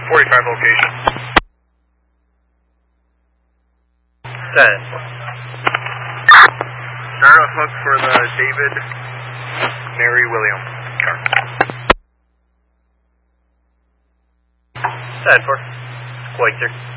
45 location. Set. Start a hook for the David Mary William car. Set for. Quaker.